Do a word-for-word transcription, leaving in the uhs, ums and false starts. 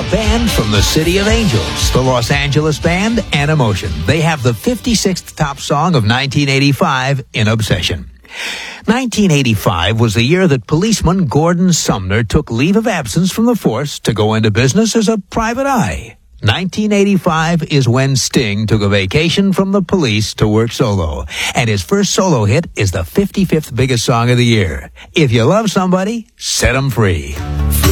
band from the City of Angels, the Los Angeles band, and Emotion. They have the fifty-sixth top song of nineteen eighty-five in Obsession. nineteen eighty-five was the year that policeman Gordon Sumner took leave of absence from the force to go into business as a private eye. nineteen eighty-five is when Sting took a vacation from the police to work solo, and his first solo hit is the fifty-fifth biggest song of the year. If you love somebody, set 'em free.